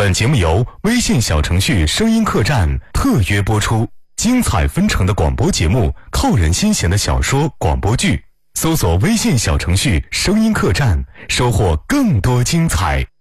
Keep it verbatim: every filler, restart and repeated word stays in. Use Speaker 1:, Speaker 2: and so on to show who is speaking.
Speaker 1: 本节目由微信小程序声音客栈特约播出，精彩纷呈的广播节目，扣人心弦的小说广播剧，搜索微信小程序声音客栈，收获更多精彩。